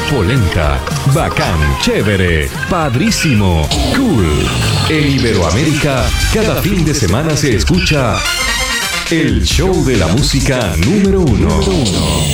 polenta, bacán, chévere, padrísimo, cool. En Iberoamérica, cada fin de semana se escucha el show de la música número uno.